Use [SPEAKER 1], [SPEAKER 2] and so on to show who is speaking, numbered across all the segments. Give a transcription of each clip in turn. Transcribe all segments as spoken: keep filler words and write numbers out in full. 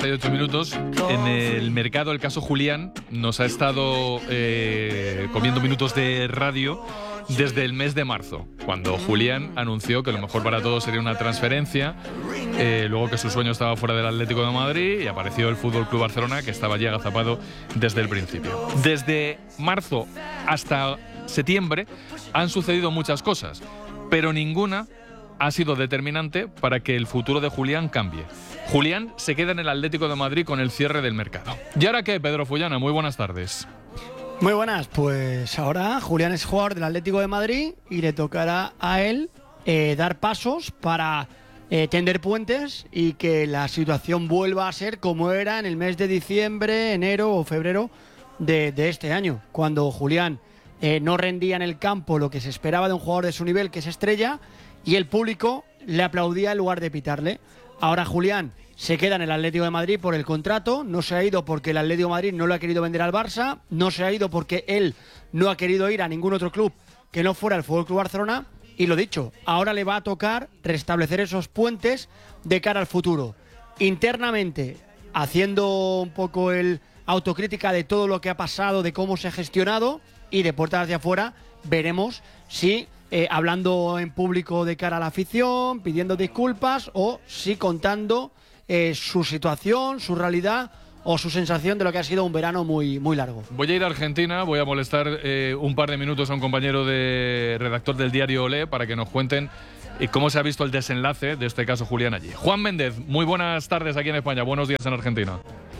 [SPEAKER 1] ocho minutos. En el mercado, el caso Julián nos ha estado eh, comiendo minutos de radio desde el mes de marzo, cuando Julián anunció que lo mejor para todos sería una transferencia, eh, luego que su sueño estaba fuera del Atlético de Madrid y apareció el Fútbol Club Barcelona, que estaba ya agazapado desde el principio. Desde marzo hasta septiembre han sucedido muchas cosas, pero ninguna ha sido determinante para que el futuro de Julián cambie. Julián se queda en el Atlético de Madrid con el cierre del mercado. ¿Y ahora qué, Pedro Fullana? Muy buenas tardes.
[SPEAKER 2] Muy buenas, pues ahora Julián es jugador del Atlético de Madrid y le tocará a él eh, dar pasos para eh, tender puentes y que la situación vuelva a ser como era en el mes de diciembre, enero o febrero de, de este año, cuando Julián eh, no rendía en el campo lo que se esperaba de un jugador de su nivel, que es estrella, y el público le aplaudía en lugar de pitarle. Ahora Julián se queda en el Atlético de Madrid por el contrato, no se ha ido porque el Atlético de Madrid no lo ha querido vender al Barça, no se ha ido porque él no ha querido ir a ningún otro club que no fuera el Fútbol Club Barcelona, y lo dicho, ahora le va a tocar restablecer esos puentes de cara al futuro. Internamente, haciendo un poco el autocrítica de todo lo que ha pasado, de cómo se ha gestionado, y de puertas hacia afuera veremos si Eh, hablando en público de cara a la afición, pidiendo disculpas, o si contando eh, su situación, su realidad o su sensación de lo que ha sido un verano muy, muy largo.
[SPEAKER 1] Voy a ir a Argentina, voy a molestar eh, un par de minutos a un compañero de redactor del diario Olé para que nos cuenten eh, cómo se ha visto el desenlace de este caso Julián allí. Juan Méndez, muy buenas tardes aquí en España, buenos días en Argentina.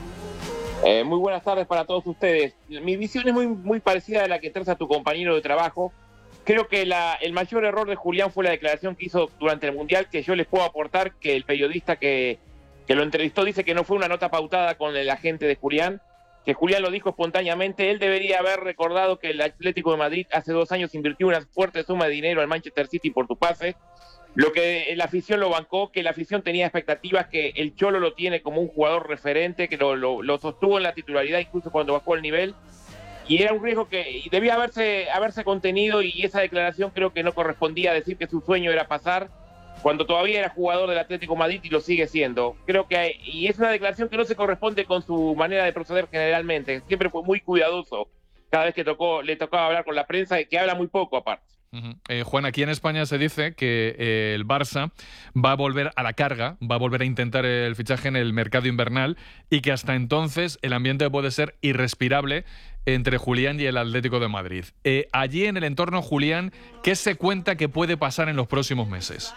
[SPEAKER 3] Eh, muy buenas tardes para todos ustedes. Mi visión es muy, muy parecida a la que traza tu compañero de trabajo. Creo que la, el mayor error de Julián fue la declaración que hizo durante el Mundial, que yo les puedo aportar que el periodista que, que lo entrevistó dice que no fue una nota pautada con el agente de Julián, que Julián lo dijo espontáneamente. Él debería haber recordado que el Atlético de Madrid hace dos años invirtió una fuerte suma de dinero al Manchester City por tu pase, lo que la afición lo bancó, que la afición tenía expectativas, que el Cholo lo tiene como un jugador referente, que lo, lo, lo sostuvo en la titularidad incluso cuando bajó el nivel. Y era un riesgo que debía haberse, haberse contenido, y esa declaración creo que no correspondía a decir que su sueño era pasar cuando todavía era jugador del Atlético de Madrid y lo sigue siendo. Creo que hay, y es una declaración que no se corresponde con su manera de proceder generalmente. Siempre fue muy cuidadoso cada vez que tocó, le tocaba hablar con la prensa, y que habla muy poco aparte.
[SPEAKER 1] Uh-huh. eh, Juan, aquí en España se dice que eh, el Barça va a volver a la carga, va a volver a intentar el fichaje en el mercado invernal, y que hasta entonces el ambiente puede ser irrespirable entre Julián y el Atlético de Madrid. Eh, allí en el entorno, Julián, ¿qué se cuenta que puede pasar en los próximos meses?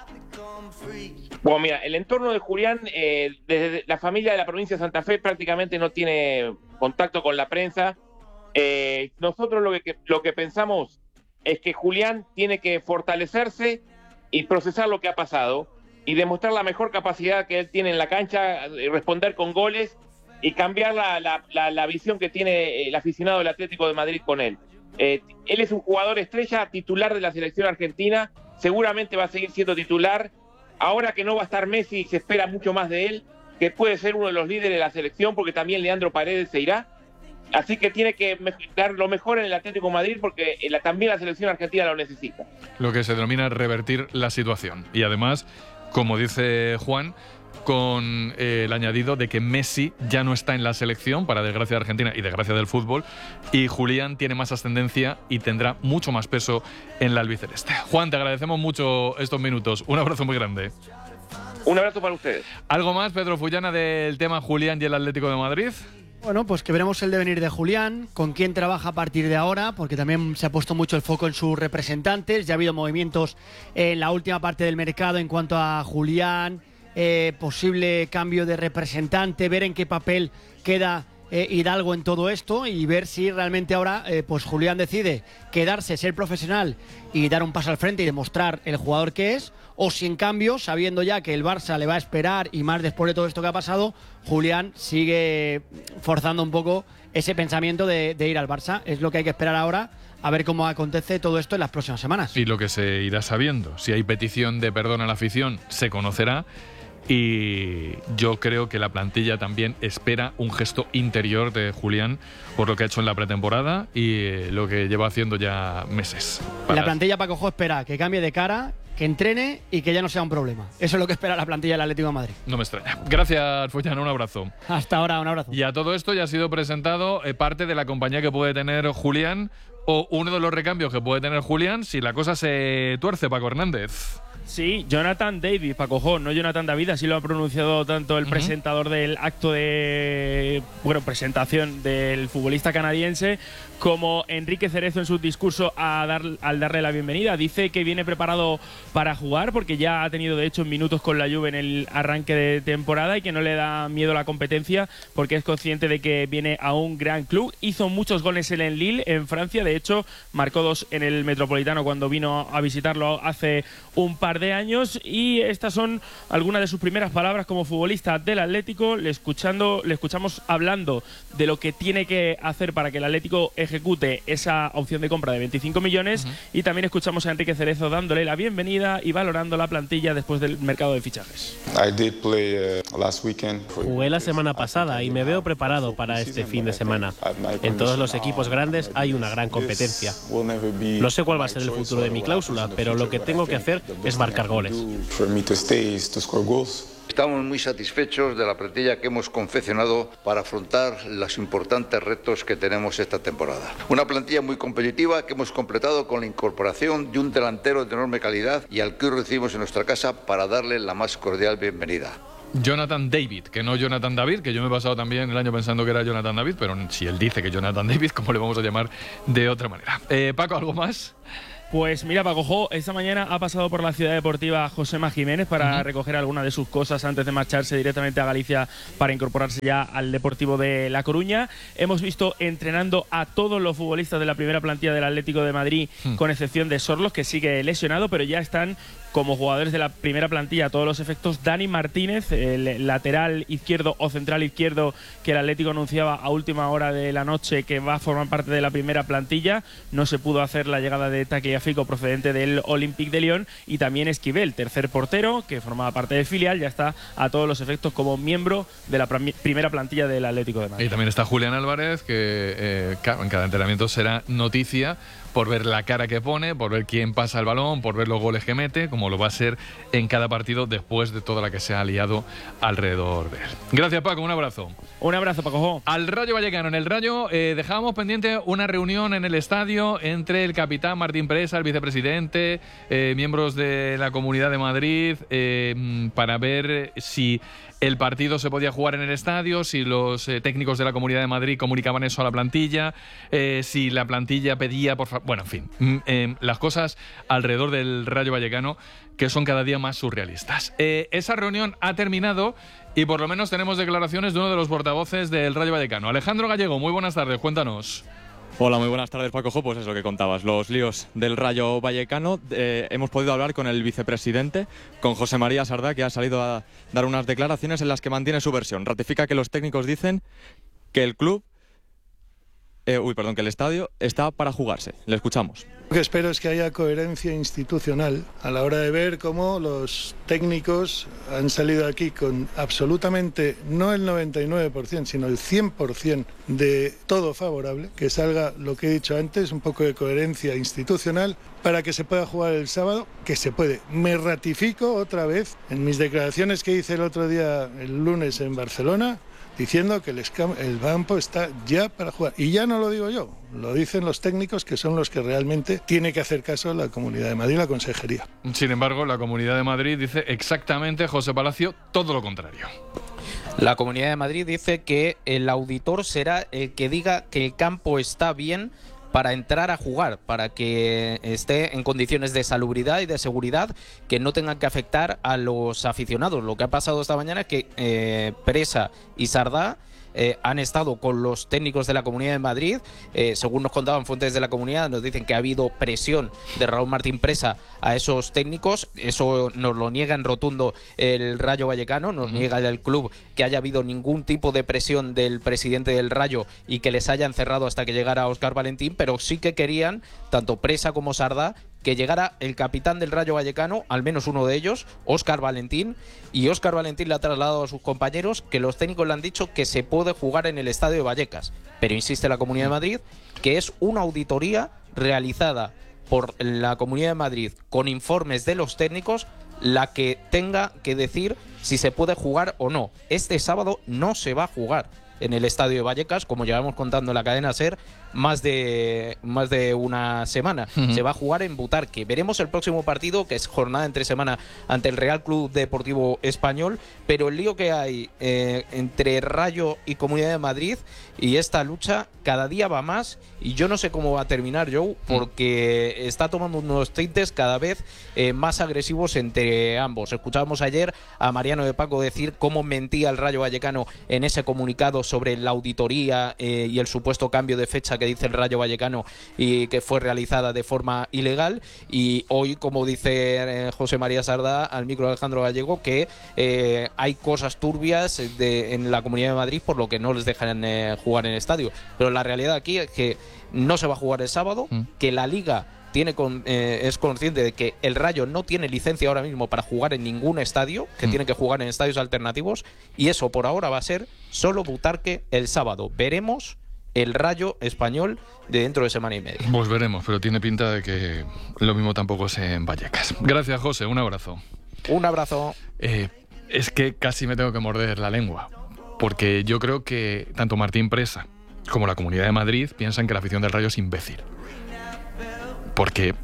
[SPEAKER 3] Bueno, mira, el entorno de Julián, eh, desde la familia de la provincia de Santa Fe prácticamente no tiene contacto con la prensa. Eh, nosotros lo que, lo que pensamos es que Julián tiene que fortalecerse y procesar lo que ha pasado y demostrar la mejor capacidad que él tiene en la cancha, responder con goles y cambiar la, la, la, la visión que tiene el aficionado del Atlético de Madrid con él. Eh, él es un jugador estrella, titular de la selección argentina, seguramente va a seguir siendo titular. Ahora que no va a estar Messi, se espera mucho más de él, que puede ser uno de los líderes de la selección, porque también Leandro Paredes se irá. Así que tiene que dar lo mejor en el Atlético de Madrid, porque la, también la selección argentina lo necesita.
[SPEAKER 1] Lo que se denomina revertir la situación. Y además, como dice Juan, con eh, el añadido de que Messi ya no está en la selección, para desgracia de Argentina y desgracia del fútbol, y Julián tiene más ascendencia y tendrá mucho más peso en la albiceleste. Juan, te agradecemos mucho estos minutos. Un abrazo muy grande.
[SPEAKER 3] Un abrazo para ustedes.
[SPEAKER 1] ¿Algo más, Pedro Fullana, del tema Julián y el Atlético de Madrid?
[SPEAKER 2] Bueno, pues que veremos el devenir de Julián, con quién trabaja a partir de ahora, porque también se ha puesto mucho el foco en sus representantes. Ya ha habido movimientos en la última parte del mercado en cuanto a Julián, eh, posible cambio de representante, ver en qué papel queda eh, Hidalgo en todo esto, y ver si realmente ahora eh, pues Julián decide quedarse, ser profesional y dar un paso al frente y demostrar el jugador que es, o si en cambio, sabiendo ya que el Barça le va a esperar, y más después de todo esto que ha pasado, Julián sigue forzando un poco ese pensamiento de, de ir al Barça. Es lo que hay que esperar ahora, a ver cómo acontece todo esto en las próximas semanas.
[SPEAKER 1] Y lo que se irá sabiendo, si hay petición de perdón a la afición, se conocerá. Y yo creo que la plantilla también espera un gesto interior de Julián por lo que ha hecho en la pretemporada y lo que lleva haciendo ya meses.
[SPEAKER 2] Para... La plantilla, Paco Jo, espera que cambie de cara que entrene y que ya no sea un problema. Eso es lo que espera la plantilla del Atlético de Madrid.
[SPEAKER 1] No me extraña. Gracias, Fullana, un abrazo.
[SPEAKER 2] Hasta ahora, un abrazo.
[SPEAKER 1] Y a todo esto ya ha sido presentado eh, parte de la compañía que puede tener Julián, o uno de los recambios que puede tener Julián si la cosa se tuerce, Paco Hernández.
[SPEAKER 4] Sí, Jonathan David, Paco Jo, no Jonathan David, así lo ha pronunciado tanto el uh-huh. presentador del acto de bueno presentación del futbolista canadiense como Enrique Cerezo en su discurso a dar, al darle la bienvenida. Dice que viene preparado para jugar porque ya ha tenido de hecho minutos con la Juve en el arranque de temporada y que no le da miedo la competencia porque es consciente de que viene a un gran club. Hizo muchos goles en el Lille, en Francia, de hecho marcó dos en el Metropolitano cuando vino a visitarlo hace un par de años, y estas son algunas de sus primeras palabras como futbolista del Atlético. Le, escuchando, le escuchamos hablando de lo que tiene que hacer para que el Atlético ejecute esa opción de compra de veinticinco millones, uh-huh. y también escuchamos a Enrique Cerezo dándole la bienvenida y valorando la plantilla después del mercado de fichajes.
[SPEAKER 5] Jugué la semana pasada y me veo preparado para este fin de semana. En todos los equipos grandes hay una gran competencia. No sé cuál va a ser el futuro de mi cláusula, pero lo que tengo que hacer es marcar goles.
[SPEAKER 6] Estamos muy satisfechos de la plantilla que hemos confeccionado para afrontar los importantes retos que tenemos esta temporada. Una plantilla muy competitiva que hemos completado con la incorporación de un delantero de enorme calidad y al que hoy recibimos en nuestra casa para darle la más cordial bienvenida.
[SPEAKER 1] Jonathan David, que no Jonathan David, que yo me he pasado también el año pensando que era Jonathan David, pero si él dice que Jonathan David, ¿cómo le vamos a llamar de otra manera? Eh, Paco, ¿algo más?
[SPEAKER 4] Pues mira, Paco Jo, esta mañana ha pasado por la Ciudad Deportiva Josema Jiménez para uh-huh. recoger algunas de sus cosas antes de marcharse directamente a Galicia para incorporarse ya al Deportivo de La Coruña. Hemos visto entrenando a todos los futbolistas de la primera plantilla del Atlético de Madrid, uh-huh. con excepción de Sorlos, que sigue lesionado, pero ya están como jugadores de la primera plantilla a todos los efectos. Dani Martínez, el lateral izquierdo o central izquierdo que el Atlético anunciaba a última hora de la noche que va a formar parte de la primera plantilla. No se pudo hacer la llegada de Tagliafico procedente del Olympique de Lyon, y también Esquivel, tercer portero que formaba parte del filial, ya está a todos los efectos como miembro de la pr- primera plantilla del Atlético de Madrid.
[SPEAKER 1] Y también está Julián Álvarez, que eh, claro, en cada entrenamiento será noticia por ver la cara que pone, por ver quién pasa el balón, por ver los goles que mete, como lo va a ser en cada partido después de toda la que se ha liado alrededor de él. Gracias, Paco, un abrazo.
[SPEAKER 4] Un abrazo, Paco.
[SPEAKER 1] Al Rayo Vallecano. En el Rayo eh, dejábamos pendiente una reunión en el estadio entre el capitán Martín Presa, el vicepresidente, eh, miembros de la Comunidad de Madrid, eh, para ver si el partido se podía jugar en el estadio, si los eh, técnicos de la Comunidad de Madrid comunicaban eso a la plantilla, eh, si la plantilla pedía, por favor. Bueno, en fin, mm, eh, las cosas alrededor del Rayo Vallecano que son cada día más surrealistas. Eh, esa reunión ha terminado y por lo menos tenemos declaraciones de uno de los portavoces del Rayo Vallecano. Alejandro Gallego, muy buenas tardes, cuéntanos.
[SPEAKER 7] Hola, muy buenas tardes, Paco Jo. Pues es lo que contabas, los líos del Rayo Vallecano. Eh, hemos podido hablar con el vicepresidente, con José María Sardá, que ha salido a dar unas declaraciones en las que mantiene su versión. Ratifica que los técnicos dicen que el club, eh, uy, perdón, que el estadio está para jugarse. Le escuchamos.
[SPEAKER 8] Lo que espero es que haya coherencia institucional a la hora de ver cómo los técnicos han salido aquí con absolutamente, no el noventa y nueve por ciento, sino el cien por ciento de todo favorable, que salga lo que he dicho antes, un poco de coherencia institucional para que se pueda jugar el sábado, que se puede. Me ratifico otra vez en mis declaraciones que hice el otro día, el lunes en Barcelona, diciendo que el, escam- el campo está ya para jugar. Y ya no lo digo yo, lo dicen los técnicos, que son los que realmente tiene que hacer caso a la Comunidad de Madrid y la Consejería.
[SPEAKER 1] Sin embargo, la Comunidad de Madrid dice exactamente, José Palacio, todo lo contrario.
[SPEAKER 9] La Comunidad de Madrid dice que el auditor será el que diga que el campo está bien para entrar a jugar, para que esté en condiciones de salubridad y de seguridad que no tengan que afectar a los aficionados. Lo que ha pasado esta mañana es que eh, Presa y Sardá Eh, han estado con los técnicos de la Comunidad de Madrid. Eh, según nos contaban fuentes de la comunidad, nos dicen que ha habido presión de Raúl Martín Presa a esos técnicos. Eso nos lo niega en rotundo el Rayo Vallecano, nos uh-huh. niega el club que haya habido ningún tipo de presión del presidente del Rayo y que les hayan cerrado hasta que llegara Óscar Valentín, pero sí que querían, tanto Presa como Sardá, que llegara el capitán del Rayo Vallecano, al menos uno de ellos, Óscar Valentín, y Óscar Valentín le ha trasladado a sus compañeros que los técnicos le han dicho que se puede jugar en el estadio de Vallecas, pero insiste la Comunidad de Madrid que es una auditoría realizada por la Comunidad de Madrid, con informes de los técnicos, la que tenga que decir si se puede jugar o no. Este sábado no se va a jugar en el estadio de Vallecas, como llevamos contando en la cadena SER más de, más de una semana. Uh-huh. Se va a jugar en Butarque. Veremos el próximo partido, que es jornada entre semana ante el Real Club Deportivo Español, pero el lío que hay eh, entre Rayo y Comunidad de Madrid y esta lucha cada día va más, y yo no sé cómo va a terminar, Joe, porque uh-huh. está tomando unos tintes cada vez eh, más agresivos entre ambos. Escuchábamos ayer a Mariano de Paco decir cómo mentía el Rayo Vallecano en ese comunicado sobre la auditoría eh, y el supuesto cambio de fecha que dice el Rayo Vallecano y que fue realizada de forma ilegal, y hoy, como dice eh, José María Sardá al micro de Alejandro Gallego, que eh, hay cosas turbias de, en la Comunidad de Madrid por lo que no les dejan eh, jugar en el estadio. Pero la realidad aquí es que no se va a jugar el sábado, mm. que la Liga tiene con, eh, es consciente de que el Rayo no tiene licencia ahora mismo para jugar en ningún estadio, que mm. tiene que jugar en estadios alternativos, y eso por ahora va a ser solo Butarque el sábado. Veremos el Rayo Español de dentro de semana y media.
[SPEAKER 1] Pues veremos, pero tiene pinta de que lo mismo tampoco es en Vallecas. Gracias, José, un abrazo.
[SPEAKER 9] Un abrazo.
[SPEAKER 1] Eh, es que casi me tengo que morder la lengua, porque yo creo que tanto Martín Presa como la Comunidad de Madrid piensan que la afición del Rayo es imbécil. Porque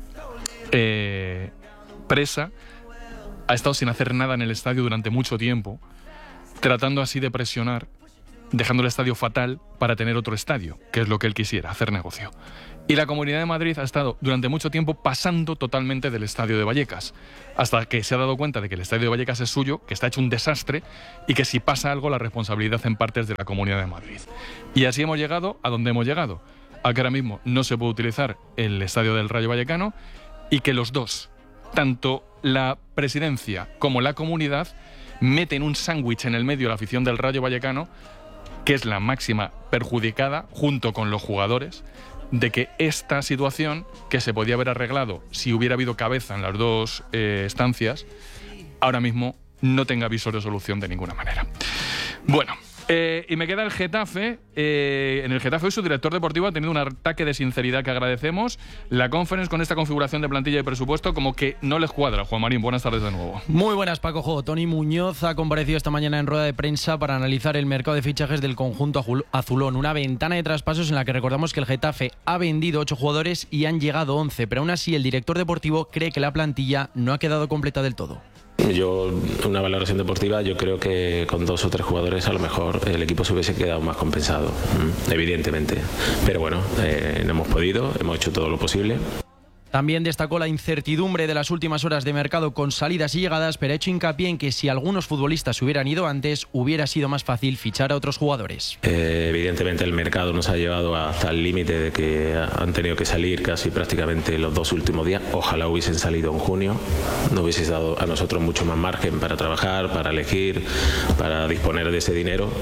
[SPEAKER 1] eh, Presa ha estado sin hacer nada en el estadio durante mucho tiempo, tratando así de presionar, dejando el estadio fatal para tener otro estadio, que es lo que él quisiera, hacer negocio. Y la Comunidad de Madrid ha estado durante mucho tiempo pasando totalmente del estadio de Vallecas, hasta que se ha dado cuenta de que el estadio de Vallecas es suyo, que está hecho un desastre, y que si pasa algo la responsabilidad en parte es de la Comunidad de Madrid. Y así hemos llegado a donde hemos llegado, a que ahora mismo no se puede utilizar el estadio del Rayo Vallecano, y que los dos, tanto la presidencia como la comunidad, meten un sándwich en el medio de la afición del Rayo Vallecano, que es la máxima perjudicada, junto con los jugadores, de que esta situación, que se podía haber arreglado si hubiera habido cabeza en las dos eh, estancias, ahora mismo no tenga visor de solución de ninguna manera. Bueno, eh, y me queda el Getafe. Eh, en el Getafe hoy su director deportivo ha tenido un ataque de sinceridad que agradecemos. La conference con esta configuración de plantilla y presupuesto como que no les cuadra. Juan Marín, buenas tardes de nuevo.
[SPEAKER 10] Muy buenas, Paco Jo. Tony Muñoz ha comparecido esta mañana en rueda de prensa para analizar el mercado de fichajes del conjunto azulón. Una ventana de traspasos en la que recordamos que el Getafe ha vendido ocho jugadores y han llegado once, pero aún así el director deportivo cree que la plantilla no ha quedado completa del todo.
[SPEAKER 11] Yo, una valoración deportiva, yo creo que con dos o tres jugadores a lo mejor el equipo se hubiese quedado más compensado, evidentemente. Pero bueno, eh, no hemos podido, hemos hecho todo lo posible.
[SPEAKER 10] También destacó la incertidumbre de las últimas horas de mercado con salidas y llegadas, pero ha hecho hincapié en que si algunos futbolistas se hubieran ido antes, hubiera sido más fácil fichar a otros jugadores.
[SPEAKER 11] Eh, evidentemente el mercado nos ha llevado hasta el límite de que han tenido que salir casi prácticamente los dos últimos días. Ojalá hubiesen salido en junio, nos hubiese dado a nosotros mucho más margen para trabajar, para elegir, para disponer de ese dinero,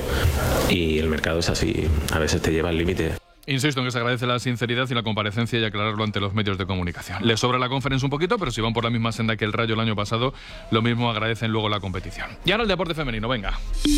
[SPEAKER 11] y el mercado es así, a veces te lleva al límite.
[SPEAKER 1] Insisto en que se agradece la sinceridad y la comparecencia y aclararlo ante los medios de comunicación. Les sobra la conferencia un poquito, pero si van por la misma senda que el Rayo el año pasado, lo mismo agradecen luego la competición. Y ahora el deporte femenino, venga.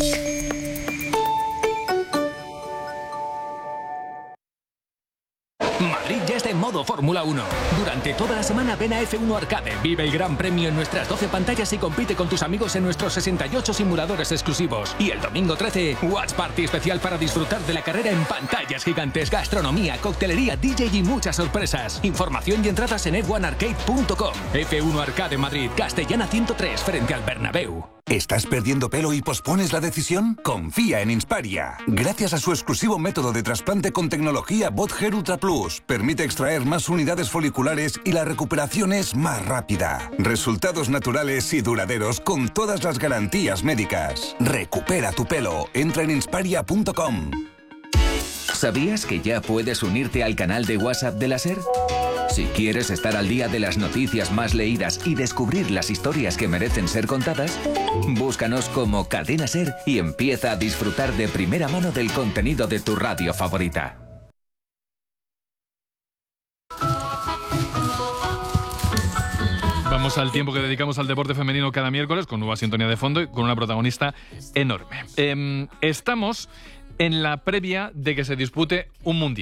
[SPEAKER 12] Madrid ya está en modo Fórmula uno. Durante toda la semana ven a F uno Arcade, vive el gran premio en nuestras doce pantallas y compite con tus amigos en nuestros sesenta y ocho simuladores exclusivos. Y el domingo trece, Watch Party especial para disfrutar de la carrera en pantallas gigantes, gastronomía, coctelería, D J y muchas sorpresas. Información y entradas en f uno arcade punto com. F uno Arcade Madrid, Castellana ciento tres, frente al Bernabéu.
[SPEAKER 13] ¿Estás perdiendo pelo y pospones la decisión? Confía en Insparia. Gracias a su exclusivo método de trasplante con tecnología Bot Hair Ultra Plus, permite extraer más unidades foliculares y la recuperación es más rápida. Resultados naturales y duraderos con todas las garantías médicas. Recupera tu pelo. Entra en insparia punto com.
[SPEAKER 14] ¿Sabías que ya puedes unirte al canal de WhatsApp de la SER? Si quieres estar al día de las noticias más leídas y descubrir las historias que merecen ser contadas, búscanos como Cadena SER y empieza a disfrutar de primera mano del contenido de tu radio favorita.
[SPEAKER 1] Vamos al tiempo que dedicamos al deporte femenino cada miércoles, con nueva sintonía de fondo y con una protagonista enorme. Eh, estamos en la previa de que se dispute un mundial.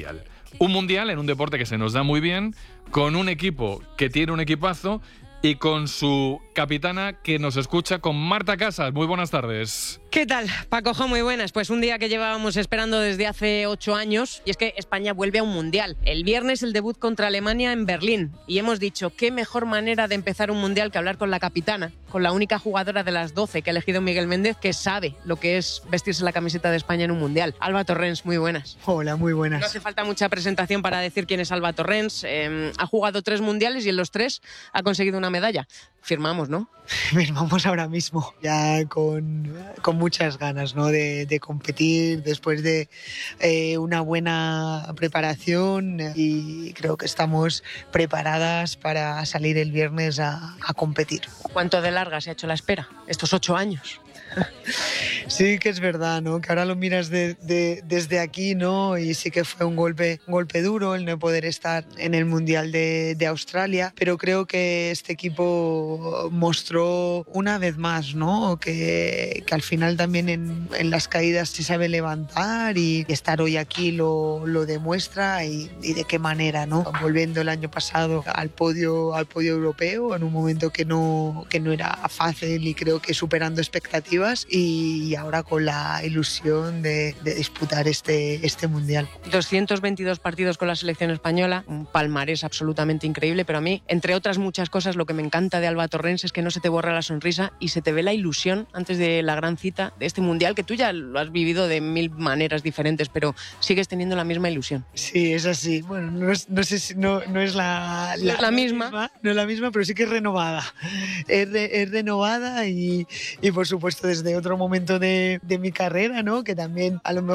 [SPEAKER 1] un mundial en un deporte que se nos da muy bien, con un equipo que tiene un equipazo y con su capitana que nos escucha, con Marta Casas. Muy buenas tardes.
[SPEAKER 15] ¿Qué tal, Pacojo? Muy buenas. Pues un día que llevábamos esperando desde hace ocho años, y es que España vuelve a un mundial. El viernes el debut contra Alemania en Berlín, y hemos dicho, qué mejor manera de empezar un mundial que hablar con la capitana, con la única jugadora de las doce que ha elegido Miguel Méndez, que sabe lo que es vestirse la camiseta de España en un mundial. Alba Torrens, muy buenas.
[SPEAKER 16] Hola, muy buenas.
[SPEAKER 15] No hace falta mucha presentación para decir quién es Alba Torrens. Eh, ha jugado tres mundiales y en los tres ha conseguido una medalla. Firmamos, ¿no?
[SPEAKER 16] Firmamos ahora mismo, ya con, con muchas ganas, ¿no? de, de competir después de eh, una buena preparación, y creo que estamos preparadas para salir el viernes a, a competir.
[SPEAKER 15] ¿Cuánto de larga se ha hecho la espera? Estos ocho años.
[SPEAKER 16] Sí que es verdad, ¿no? Que ahora lo miras de, de, desde aquí, ¿no? Y sí que fue un golpe, un golpe duro el no poder estar en el Mundial de, de Australia, pero creo que este equipo mostró una vez más, ¿no? Que, que al final también en, en las caídas se sabe levantar, y estar hoy aquí lo, lo demuestra, y, y de qué manera, ¿no? Volviendo el año pasado al podio, al podio europeo en un momento que no, que no era fácil, y creo que superando expectativas, y ahora con la ilusión de, de disputar este, este mundial.
[SPEAKER 15] doscientos veintidós partidos con la selección española, un palmarés absolutamente increíble, pero a mí, entre otras muchas cosas, lo que me encanta de Alba Torrens es que no se te borra la sonrisa y se te ve la ilusión antes de la gran cita de este mundial, que tú ya lo has vivido de mil maneras diferentes, pero sigues teniendo la misma ilusión.
[SPEAKER 16] Sí, es así. Bueno, no, es, no sé si no, no es la,
[SPEAKER 15] la, no es la misma.
[SPEAKER 16] misma, no es la misma, pero sí que es renovada. Es, re, es renovada y, y por supuesto desde otro momento de, de mi carrera, ¿no? Que también a lo mejor